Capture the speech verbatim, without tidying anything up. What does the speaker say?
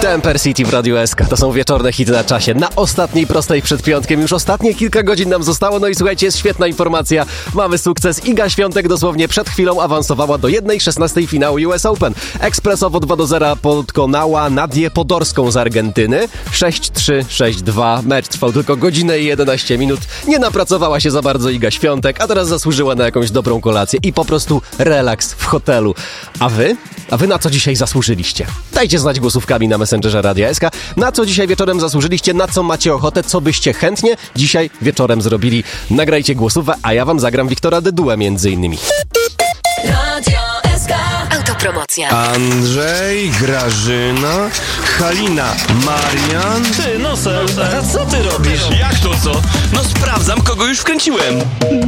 Jumper City w Radiu S K. To są wieczorne hity na czasie. Na ostatniej prostej przed piątkiem. Już ostatnie kilka godzin nam zostało. No i słuchajcie, jest świetna informacja. Mamy sukces. Iga Świątek dosłownie przed chwilą awansowała do jednej szesnastej finału U S Open. Ekspresowo dwa do zera pokonała Nadię Podorską z Argentyny. sześć trzy, sześć dwa. Mecz trwał tylko godzinę i jedenaście minut. Nie napracowała się za bardzo Iga Świątek, a teraz zasłużyła na jakąś dobrą kolację i po prostu relaks w hotelu. A wy? A wy na co dzisiaj zasłużyliście? Dajcie znać głosówkami na Messengerze Radia S K. Na co dzisiaj wieczorem zasłużyliście, na co macie ochotę, co byście chętnie dzisiaj wieczorem zrobili. Nagrajcie głosówkę, a ja wam zagram Wiktora Dydułę między innymi. Radio S K. Autopromocja. Andrzej, Grażyna, Halina, Marian. Ty, nosem, a co ty robisz? Jak to co? No sprawdzam, kogo już wkręciłem.